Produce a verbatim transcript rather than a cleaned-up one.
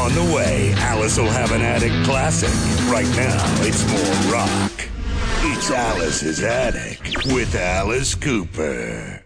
On the way, Alice will have an Attic Classic. Right now, it's more rock. It's Alice's Attic with Alice Cooper.